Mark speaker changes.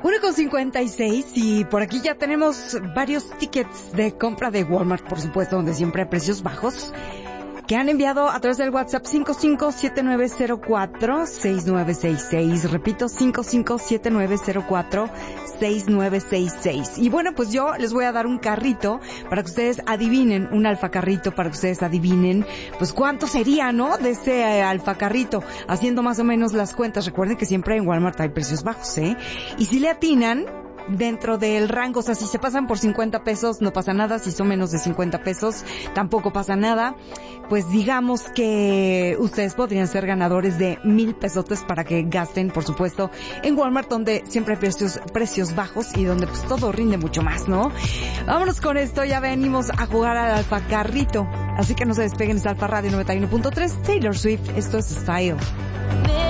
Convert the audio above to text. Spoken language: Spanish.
Speaker 1: 1:56 y por aquí ya tenemos varios tickets de compra de Walmart, por supuesto, donde siempre hay precios bajos, que han enviado a través del WhatsApp 5579046966. Repito, 5579046966. Y bueno, pues yo les voy a dar un carrito para que ustedes adivinen, un alfacarrito para que ustedes adivinen, pues cuánto sería, ¿no? De ese alfacarrito, haciendo más o menos las cuentas. Recuerden que siempre en Walmart hay precios bajos, ¿eh? Y si le atinan dentro del rango, o sea, si se pasan por 50 pesos no pasa nada, si son menos de 50 pesos tampoco pasa nada, pues digamos que ustedes podrían ser ganadores de 1,000 pesotes para que gasten, por supuesto, en Walmart, donde siempre hay precios bajos y donde pues todo rinde mucho más, ¿no? Vámonos con esto, ya venimos a jugar al alfacarrito, así que no se despeguen, es Alfa Radio 91.3, Taylor Swift, esto es Style.